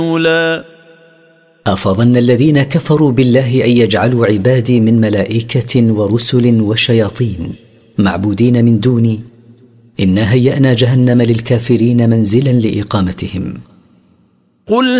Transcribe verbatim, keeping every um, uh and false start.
أفظن الذين كفروا بالله أن يجعلوا عبادي من ملائكة ورسل وشياطين معبودين من دوني؟ إنا هيأنا جهنم للكافرين منزلا لإقامتهم. قل